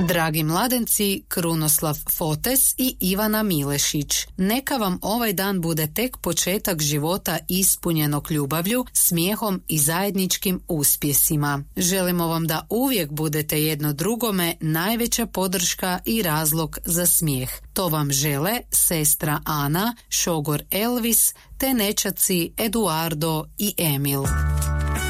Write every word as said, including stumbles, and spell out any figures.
Dragi mladenci, Krunoslav Fotes i Ivana Milešić, neka vam ovaj dan bude tek početak života ispunjenog ljubavlju, smijehom i zajedničkim uspjesima. Želimo vam da uvijek budete jedno drugome najveća podrška i razlog za smijeh. To vam žele sestra Ana, šogor Elvis te nećaci Eduardo i Emil.